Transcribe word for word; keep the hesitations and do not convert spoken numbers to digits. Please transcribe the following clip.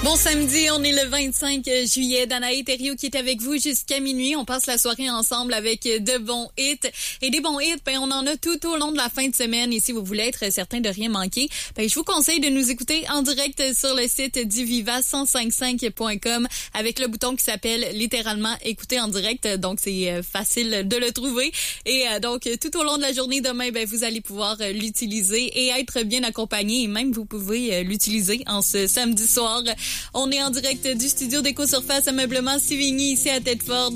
Bon samedi, on est le vingt-cinq juillet. Danae Thériault qui est avec vous jusqu'à minuit. On passe la soirée ensemble avec de bons hits. Et des bons hits, ben, on en a tout au long de la fin de semaine. Et si vous voulez être certain de rien manquer, ben, je vous conseille de nous écouter en direct sur le site du Viva cent cinquante-cinq point com avec le bouton qui s'appelle littéralement écouter en direct. Donc, c'est facile de le trouver. Et donc, tout au long de la journée demain, ben, vous allez pouvoir l'utiliser et être bien accompagné. Et même, vous pouvez l'utiliser en ce samedi soir. On est en direct du studio d'Éco Surface Ameublement Sévigny ici à Thetford.